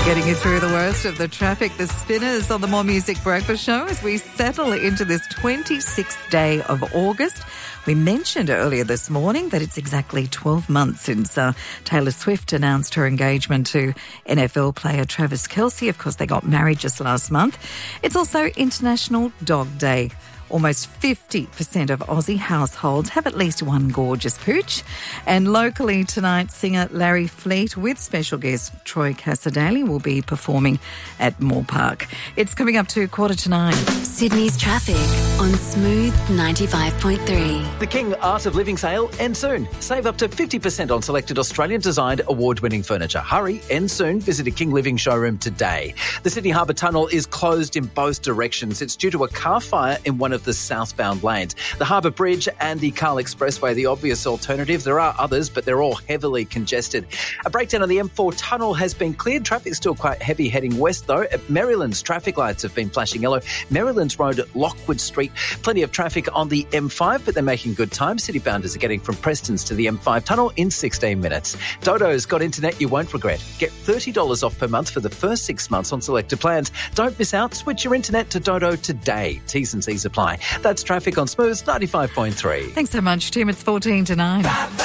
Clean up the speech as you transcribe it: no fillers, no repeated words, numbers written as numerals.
Getting you through the worst of the traffic, the Spinners on the More Music Breakfast Show as we settle into this 26th day of August. We mentioned earlier this morning that it's exactly 12 months since Taylor Swift announced her engagement to NFL player Travis Kelce. Of course, they got married just last month. It's also International Dog Day. Almost 50% of Aussie households have at least one gorgeous pooch. And locally tonight, singer Larry Fleet with special guest Troy Cassar-Daley will be performing at Moore Park. It's coming up to 8:45. Sydney's traffic on Smooth 95.3. The King Art of Living sale ends soon. Save up to 50% on selected Australian-designed award-winning furniture. Hurry, ends soon. Visit a King Living showroom today. The Sydney Harbour Tunnel is closed in both directions. It's due to a car fire in one of the southbound lanes. The Harbour Bridge and the Carl Expressway, the obvious alternative. There are others, but they're all heavily congested. A breakdown on the M4 tunnel has been cleared. Traffic's still quite heavy heading west, though. At Maryland's, traffic lights have been flashing yellow. Maryland's Road at Lockwood Street. Plenty of traffic on the M5, but they're making good time. Citybounders are getting from Preston's to the M5 tunnel in 16 minutes. Dodo's got internet you won't regret. Get $30 off per month for the first 6 months on selected plans. Don't miss out. Switch your internet to Dodo today. T's and C's apply. That's traffic on Smooth 95.3. Thanks so much, Tim. It's 8:45.